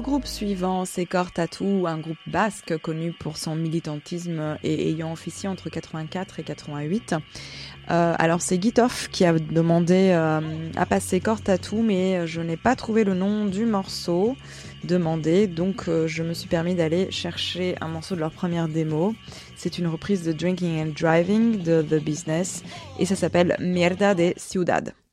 groupe suivant, c'est Cortatu, un groupe basque connu pour son militantisme et ayant officié entre 84 et 88. Alors c'est Gitoff qui a demandé à passer Cortatu, mais je n'ai pas trouvé le nom du morceau demandé, donc je me suis permis d'aller chercher un morceau de leur première démo. C'est une reprise de Drinking and Driving de The Business et ça s'appelle Mierda de Ciudad.